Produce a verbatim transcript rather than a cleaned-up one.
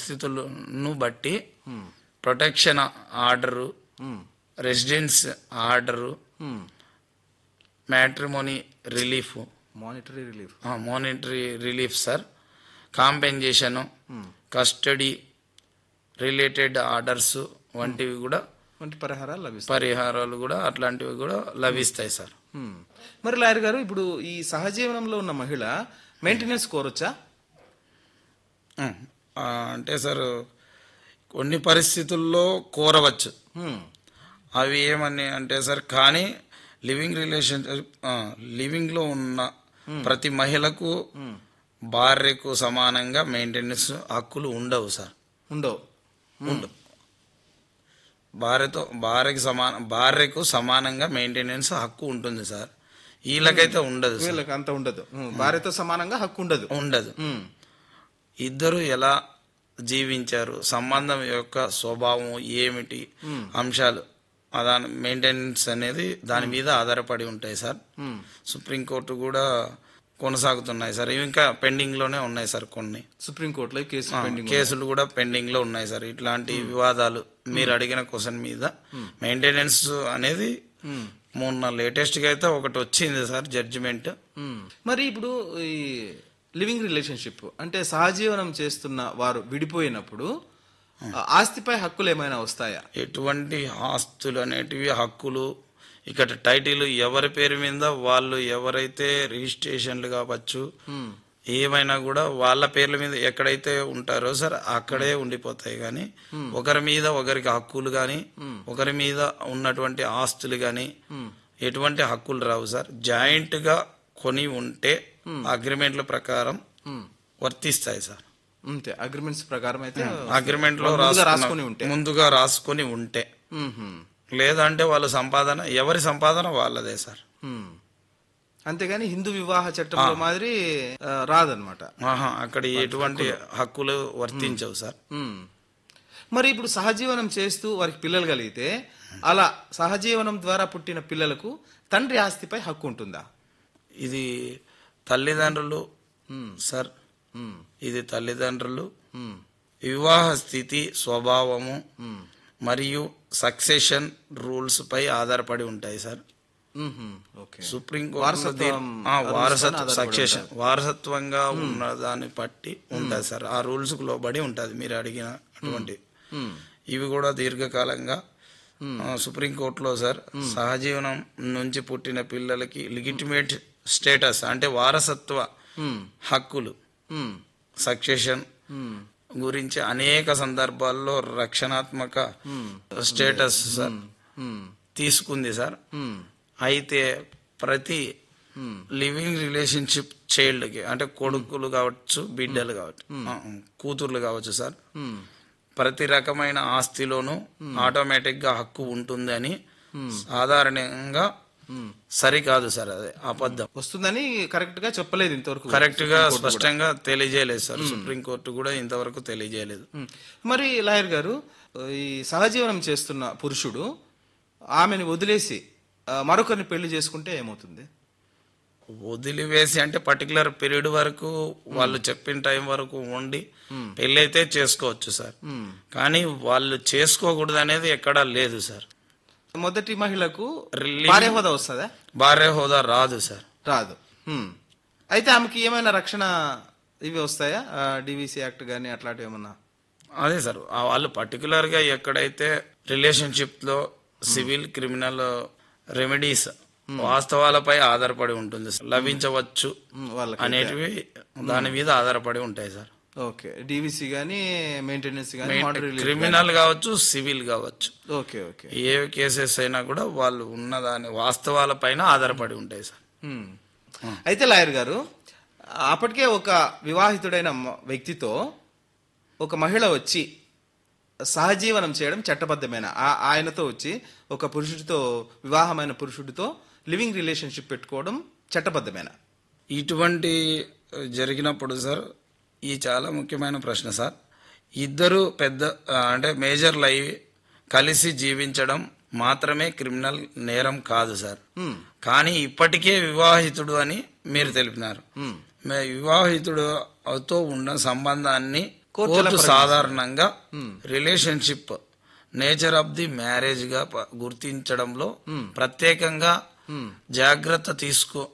పరిస్థితులను బట్టి protection order, residence order, matrimony relief, monetary relief monetary relief sir, compensation, custody related orders వంటివి కూడా వంటి పరిహారాలు లభిస్తాయి. పరిహారాలు కూడా అట్లాంటివి కూడా లభిస్తాయి సార్. మరి లాయర్ గారు, ఇప్పుడు ఈ సహజీవనంలో ఉన్న మహిళ మెయింటెనెన్స్ కోరొచ్చా? అంటే సార్ కొన్ని పరిస్థితుల్లో కోరవచ్చు. అవి ఏమని అంటే సార్, కానీ లివింగ్ రిలేషన్ లివింగ్లో ఉన్న ప్రతి మహిళకు భార్యకు సమానంగా మెయింటెనెన్స్ హక్కులు ఉండవు సార్. ఉండవు ఉండవు భార్యతో భార్యకి సమాన భార్యకు సమానంగా మెయింటెనెన్స్ హక్కు ఉంటుంది సార్. వీళ్ళకైతే ఉండదు, వీళ్ళకి అంత ఉండదు. భార్యతో సమానంగా హక్కు ఉండదు ఉండదు ఇద్దరు ఎలా జీవించారు, సంబంధం యొక్క స్వభావం ఏమిటి, అంశాలు దాని మెయింటెనెన్స్ అనేది దాని మీద ఆధారపడి ఉంటాయి సార్. సుప్రీంకోర్టు కూడా కొనసాగుతున్నాయి సార్. ఇవి ఇంకా పెండింగ్ లోనే ఉన్నాయి సార్. కొన్ని సుప్రీంకోర్టులో కేసులు కూడా పెండింగ్ లో ఉన్నాయి సార్. ఇట్లాంటి వివాదాలు మీరు అడిగిన క్వశ్చన్ మీద మెయింటెనెన్స్ అనేది మొన్న లేటెస్ట్ గా అయితే ఒకటి వచ్చింది సార్ జడ్జిమెంట్. మరి ఇప్పుడు ఈ లివింగ్ రిలేషన్షిప్ అంటే సహజీవనం చేస్తున్న వారు విడిపోయినప్పుడు ఆస్తిపై హక్కులు ఏమైనా వస్తాయా? ఎటువంటి ఆస్తులు అనేటివి హక్కులు ఇక్కడ టైటిల్ ఎవరి పేరు మీద వాళ్ళు ఎవరైతే రిజిస్ట్రేషన్లు కావచ్చు ఏమైనా కూడా వాళ్ళ పేర్ల మీద ఎక్కడైతే ఉంటారో సార్ అక్కడే ఉండిపోతాయి. కానీ ఒకరి మీద ఒకరికి హక్కులు కానీ ఒకరి మీద ఉన్నటువంటి ఆస్తులు కానీ ఎటువంటి హక్కులు రావు సార్. జాయింట్ గా కొని ఉంటే అగ్రిమెంట్ల ప్రకారం వర్తిస్తాయి సార్. అంతే, అగ్రిమెంట్స్ ప్రకారం అయితే అగ్రిమెంట్ లో రాసుకొని ఉంటే ముందుగా రాసుకొని ఉంటే, లేదంటే వాళ్ళ సంపాదన ఎవరి సంపాదన వాళ్ళదే సార్. అంతేగాని హిందూ వివాహ చట్టంలో మాదిరి రాదనమాట. అక్కడ ఎటువంటి హక్కులు వర్తించవు సార్. మరి ఇప్పుడు సహజీవనం చేస్తూ వారికి పిల్లలు కలిగితే అలా సహజీవనం ద్వారా పుట్టిన పిల్లలకు తండ్రి ఆస్తిపై హక్కు ఉంటుందా? ఇది తల్లిదండ్రులు సార్, ఇది తల్లిదండ్రులు వివాహ స్థితి, స్వభావము మరియు సక్సెషన్ రూల్స్ పై ఆధారపడి ఉంటాయి సార్. సుప్రీంకోర్టు వారసత్వ సక్సెషన్ వారసత్వంగా ఉన్న దాన్ని బట్టి ఉంటుంది సార్. ఆ రూల్స్ కు లోబడి ఉంటుంది మీరు అడిగిన అటువంటి. ఇవి కూడా దీర్ఘకాలంగా సుప్రీంకోర్టులో సార్ సహజీవనం నుంచి పుట్టిన పిల్లలకి లిగిటిమేట్ స్టేటస్ అంటే వారసత్వ హక్కులు, సక్సెషన్ గురించి అనేక సందర్భాల్లో రక్షణాత్మక స్టేటస్ తీసుకుంది సార్. అయితే ప్రతి లివింగ్ రిలేషన్షిప్ చైల్డ్ కి అంటే కొడుకులు కావచ్చు, బిడ్డలు కావచ్చు, కూతుర్లు కావచ్చు సార్, ప్రతి రకమైన ఆస్తిలోనూ ఆటోమేటిక్ గా హక్కు ఉంటుంది అని సాధారణంగా సరికాదు సార్. అదే అబద్ధం. వస్తుందని కరెక్ట్ గా చెప్పలేదు ఇంతవరకు, కరెక్ట్ గా స్పష్టంగా తెలియజేయలేదు సార్. సుప్రీంకోర్టు కూడా ఇంతవరకు తెలియజేయలేదు. మరి లాయర్ గారు, ఈ సహజీవనం చేస్తున్న పురుషుడు ఆమెను వదిలేసి మరొకరిని పెళ్లి చేసుకుంటే ఏమవుతుంది? వదిలివేసి అంటే పర్టికులర్ పీరియడ్ వరకు వాళ్ళు చెప్పిన టైం వరకు ఉండి పెళ్లి అయితే చేసుకోవచ్చు సార్. కానీ వాళ్ళు చేసుకోకూడదు అనేది ఎక్కడా లేదు సార్. మొదటి మహిళకు భార్య హోదా వస్తుందా? భార్య హోదా రాదు సార్, రాదు. అయితే ఆమెకి ఏమైనా రక్షణ ఇవి వస్తాయా? డివిసి యాక్ట్ గానీ అట్లాంటివి ఏమన్నా? అదే సార్, వాళ్ళు పర్టికులర్ గా ఎక్కడైతే రిలేషన్షిప్ లో సివిల్, క్రిమినల్ రెమెడీస్ వాస్తవాలపై ఆధారపడి ఉంటుంది సార్, లభించవచ్చు అనేటివి దాని మీద ఆధారపడి ఉంటాయి సార్. ఓకే, డివిసి గానీ మెయింటెనెన్స్ గానీ క్రిమినల్ కావచ్చు, సివిల్ కావచ్చు, ఓకే ఓకే ఏ కేసెస్ అయినా కూడా వాళ్ళు ఉన్న దాని వాస్తవాల పైన ఆధారపడి ఉంటాయి సార్. అయితే లాయర్ గారు, అప్పటికే ఒక వివాహితుడైన వ్యక్తితో ఒక మహిళ వచ్చి సహజీవనం చేయడం చట్టబద్ధమైన ఆయనతో వచ్చి ఒక పురుషుడితో వివాహమైన పురుషుడితో లివింగ్ రిలేషన్షిప్ పెట్టుకోవడం చట్టబద్ధమైన? ఇటువంటి జరిగినప్పుడు సార్, ఈ చాలా ముఖ్యమైన ప్రశ్న సార్. ఇద్దరు పెద్ద అంటే మేజర్ లై కలిసి జీవించడం మాత్రమే క్రిమినల్ నేరం కాదు సార్. కానీ ఇప్పటికే వివాహితుడు అని మీరు తెలిపినారు. వివాహితుడుతో ఉన్న సంబంధాన్ని కోర్టు సాధారణంగా relationship nature of the marriage గా ప- గుర్తించడంలో ప్రత్యేకంగా జాగ్రత్త తీసుకో